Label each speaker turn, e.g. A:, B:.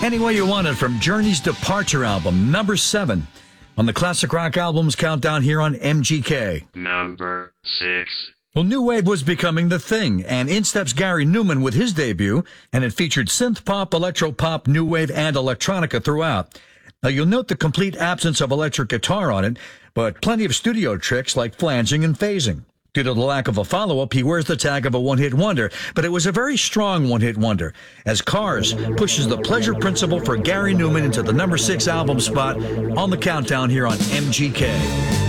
A: Any Way You Want It from Journey's Departure album, number 7 on the Classic Rock Albums Countdown here on MGK.
B: Number 6.
A: Well, new wave was becoming the thing, and in steps Gary Newman with his debut, and it featured synth pop, electro pop, new wave, and electronica throughout. Now, you'll note the complete absence of electric guitar on it, but plenty of studio tricks like flanging and phasing. Due to the lack of a follow-up, he wears the tag of a one-hit wonder, but it was a very strong one-hit wonder, as Cars pushes the pleasure principle for Gary Newman into the number 6 album spot on the countdown here on MGK.